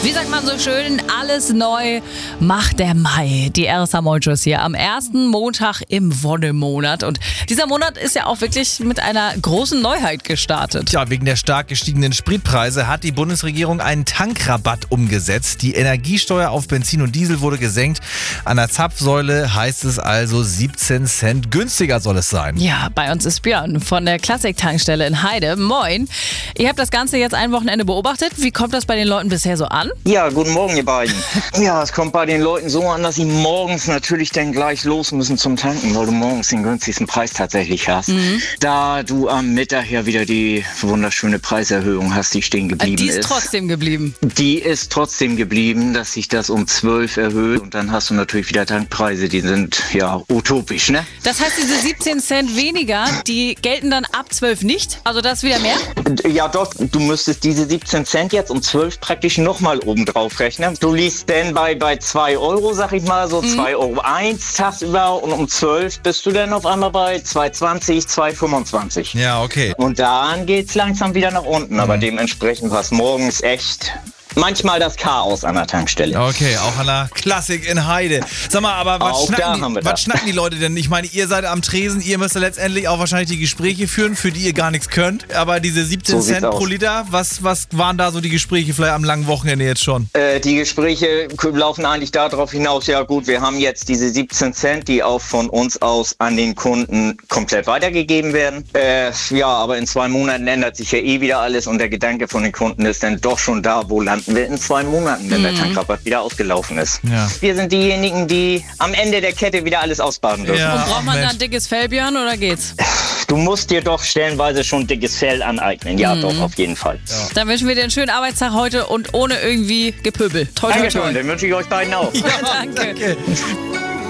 Wie sagt man so schön, alles neu macht der Mai. Die RSA Moin-Shows hier am ersten Montag im Wonnemonat. Und dieser Monat ist ja auch wirklich mit einer großen Neuheit gestartet. Ja, wegen der stark gestiegenen Spritpreise hat die Bundesregierung einen Tankrabatt umgesetzt. Die Energiesteuer auf Benzin und Diesel wurde gesenkt. An der Zapfsäule heißt es also 17 Cent günstiger soll es sein. Ja, bei uns ist Björn von der Klassik-Tankstelle in Heide. Moin. Ihr habt das Ganze jetzt ein Wochenende beobachtet. Wie kommt das bei den Leuten bisher so an? Ja, guten Morgen, ihr beiden. Ja, es kommt bei den Leuten so an, dass sie morgens natürlich dann gleich los müssen zum Tanken, weil du morgens den günstigsten Preis tatsächlich hast. Da du am Mittag ja wieder die wunderschöne Preiserhöhung hast, die stehen geblieben ist. Die ist trotzdem geblieben. Die ist trotzdem geblieben, dass sich das um 12 erhöht. Und dann hast du natürlich wieder Tankpreise, die sind ja utopisch, ne? Das heißt, diese 17 Cent weniger, die gelten dann ab 12 nicht? Also das ist wieder mehr? Ja doch, du müsstest diese 17 Cent jetzt um 12 praktisch nochmal oben drauf rechnen. Du liegst dann bei 2 Euro, sag ich mal, so 2,01 € tagsüber und um 12 bist du dann auf einmal bei 2,20, 2,25. Ja, okay. Und dann geht's langsam wieder nach unten, aber dementsprechend war es morgens echt manchmal das Chaos an der Tankstelle. Okay, auch an der Klassik in Heide. Sag mal, aber was schnacken die Leute denn? Ich meine, ihr seid am Tresen, ihr müsst ja letztendlich auch wahrscheinlich die Gespräche führen, für die ihr gar nichts könnt. Aber diese 17 Cent pro Liter, was waren da so die Gespräche vielleicht am langen Wochenende jetzt schon? Die Gespräche laufen eigentlich darauf hinaus, ja gut, wir haben jetzt diese 17 Cent, die auch von uns aus an den Kunden komplett weitergegeben werden. Ja, aber in 2 Monaten ändert sich ja eh wieder alles und der Gedanke von den Kunden ist dann doch schon da, wo landen wir in 2 Monaten, wenn der Tankrabatt wieder ausgelaufen ist. Ja. Wir sind diejenigen, die am Ende der Kette wieder alles ausbaden dürfen. Ja, und braucht man da ein dickes Fell, Björn, oder geht's? Du musst dir doch stellenweise schon dickes Fell aneignen. Ja, doch, auf jeden Fall. Ja. Dann wünschen wir dir einen schönen Arbeitstag heute und ohne irgendwie Gepöbel. Toi, toi, toi. Dankeschön, den wünsche ich euch beiden auch. Ja, danke.